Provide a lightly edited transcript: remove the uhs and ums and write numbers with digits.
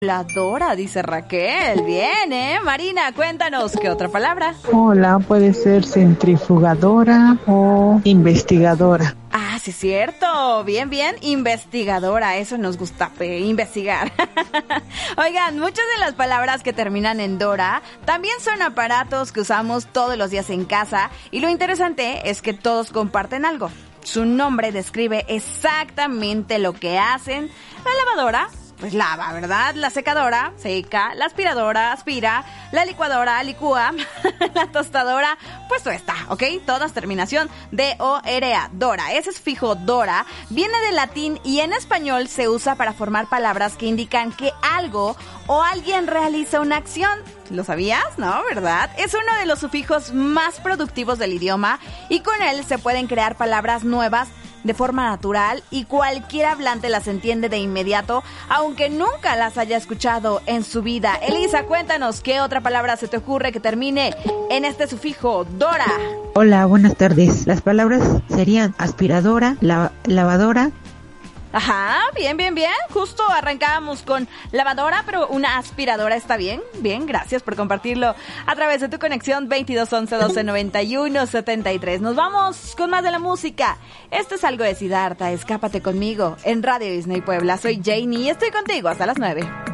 Dora, dice Raquel. Bien, Marina, cuéntanos, ¿qué otra palabra? Hola, puede ser centrifugadora o investigadora. Ah, sí, cierto. Bien, bien. Investigadora. Eso nos gusta, investigar. Oigan, muchas de las palabras que terminan en Dora también son aparatos que usamos todos los días en casa. Y lo interesante es que todos comparten algo. Su nombre describe exactamente lo que hacen. La lavadora, pues lava, ¿verdad? La secadora, seca. La aspiradora, aspira. La licuadora, licúa. La tostadora, pues tuesta, ¿ok? Todas terminación D-O-R-A, Dora. Ese es fijo Dora. Viene del latín y en español se usa para formar palabras que indican que algo o alguien realiza una acción. ¿Lo sabías? ¿No? ¿Verdad? Es uno de los sufijos más productivos del idioma y con él se pueden crear palabras nuevas de forma natural y cualquier hablante las entiende de inmediato, aunque nunca las haya escuchado en su vida. Elisa, cuéntanos, ¿qué otra palabra se te ocurre que termine en este sufijo Dora? Hola, buenas tardes. Las palabras serían aspiradora, lavadora. Ajá, bien, bien, bien. Justo arrancábamos con lavadora, pero una aspiradora está bien. Bien, gracias por compartirlo a través de tu conexión 2211-1291-73. Nos vamos con más de la música. Esto es algo de Siddhartha, escápate conmigo en Radio Disney Puebla. Soy Janie y estoy contigo hasta las 9.